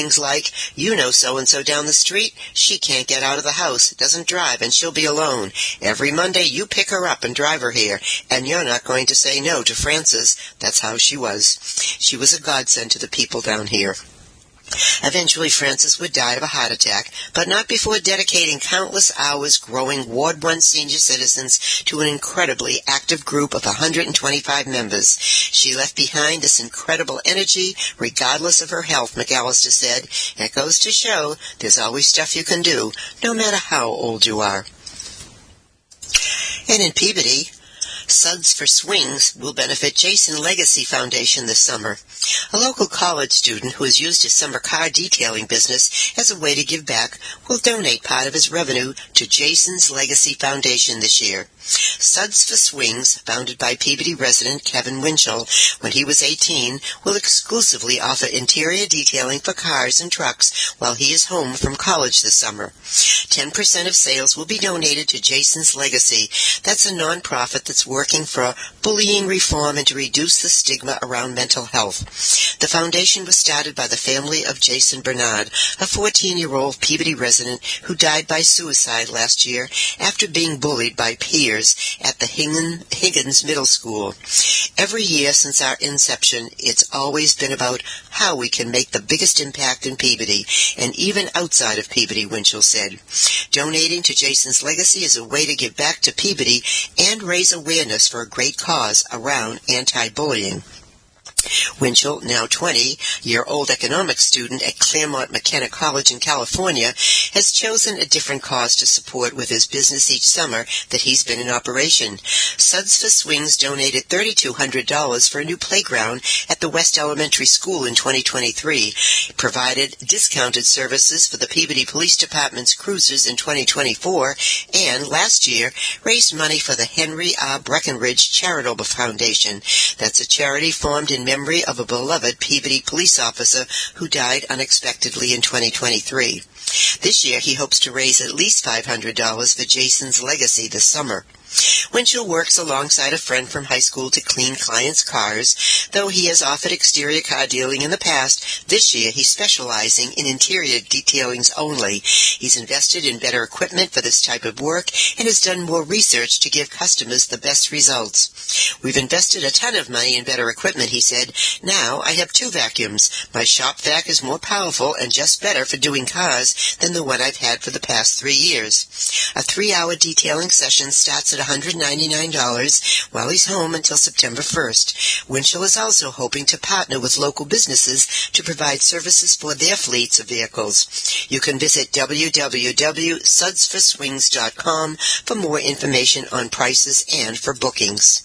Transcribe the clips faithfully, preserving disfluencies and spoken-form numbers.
things like, you know so-and-so down the street, she can't get out of the house, doesn't drive, and she'll be alone. Every Monday you pick her up and drive her here, and you're not going to say no to Frances. That's how she was. She was a godsend to the people down here. Eventually, Frances would die of a heart attack, but not before dedicating countless hours growing Ward one senior citizens to an incredibly active group of one hundred twenty-five members. She left behind this incredible energy, regardless of her health, McAllister said. It goes to show there's always stuff you can do, no matter how old you are. And in Peabody, Suds for Swings will benefit Jason Legacy Foundation this summer. A local college student who has used his summer car detailing business as a way to give back will donate part of his revenue to Jason's Legacy Foundation this year. Suds for Swings, founded by Peabody resident Kevin Winchell when he was eighteen, will exclusively offer interior detailing for cars and trucks while he is home from college this summer. ten percent of sales will be donated to Jason's Legacy. That's a nonprofit that's working for bullying reform and to reduce the stigma around mental health. The foundation was started by the family of Jason Bernard, a fourteen-year-old Peabody resident who died by suicide last year after being bullied by peers at the Higgins Middle School. Every year since our inception, it's always been about how we can make the biggest impact in Peabody, and even outside of Peabody, Winchell said. Donating to Jason's Legacy is a way to give back to Peabody and raise awareness for a great cause around anti-bullying. Winchell, now twenty-year-old economics student at Claremont McKenna College in California, has chosen a different cause to support with his business each summer that he's been in operation. Suds for Swings donated three thousand two hundred dollars for a new playground at the West Elementary School in twenty twenty-three, provided discounted services for the Peabody Police Department's cruisers in twenty twenty-four, and last year raised money for the Henry R. Breckenridge Charitable Foundation. That's a charity formed in memory of a beloved Peabody police officer who died unexpectedly in twenty twenty-three. This year, he hopes to raise at least five hundred dollars for Jason's Legacy this summer. Winchell works alongside a friend from high school to clean clients' cars. Though he has offered exterior car dealing in the past, this year he's specializing in interior detailings only. He's invested in better equipment for this type of work and has done more research to give customers the best results. We've invested a ton of money in better equipment, he said. Now I have two vacuums. My shop vac is more powerful and just better for doing cars than the one I've had for the past three years. A three-hour detailing session starts at one hundred ninety-nine dollars while he's home until September first. Winchell is also hoping to partner with local businesses to provide services for their fleets of vehicles. You can visit w w w dot suds for swings dot com for more information on prices and for bookings.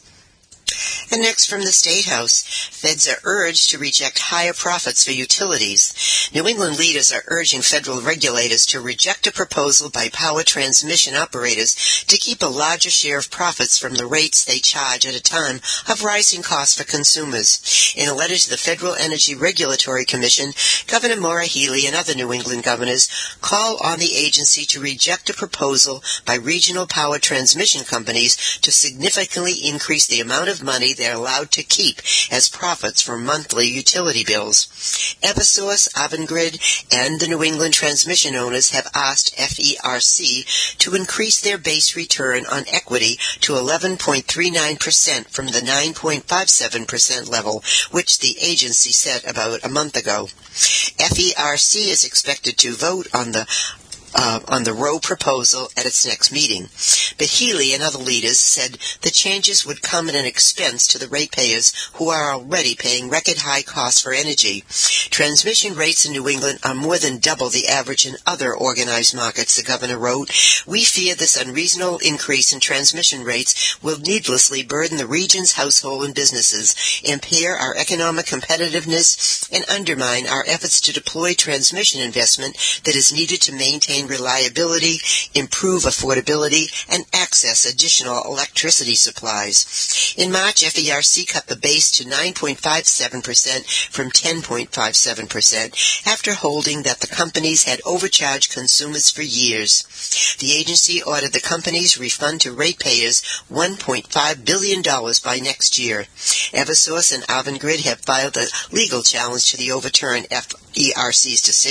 And next from the State House, feds are urged to reject higher profits for utilities. New England leaders are urging federal regulators to reject a proposal by power transmission operators to keep a larger share of profits from the rates they charge at a time of rising costs for consumers. In a letter to the Federal Energy Regulatory Commission, Governor Maura Healey and other New England governors call on the agency to reject a proposal by regional power transmission companies to significantly increase the amount of money they're allowed to keep as profits from monthly utility bills. Eversource, Avangrid, and the New England transmission owners have asked F E R C to increase their base return on equity to eleven point three nine percent from the nine point five seven percent level, which the agency set about a month ago. F E R C is expected to vote on the Uh, on the Roe proposal at its next meeting. But Healey and other leaders said the changes would come at an expense to the ratepayers who are already paying record-high costs for energy. Transmission rates in New England are more than double the average in other organized markets, the governor wrote. We fear this unreasonable increase in transmission rates will needlessly burden the region's household and businesses, impair our economic competitiveness, and undermine our efforts to deploy transmission investment that is needed to maintain reliability, improve affordability, and access additional electricity supplies. In March, F E R C cut the base to nine point five seven percent from ten point five seven percent after holding that the companies had overcharged consumers for years. The agency ordered the companies refund to ratepayers one point five billion dollars by next year. Eversource and Avangrid have filed a legal challenge to the overturned F E R C's decision.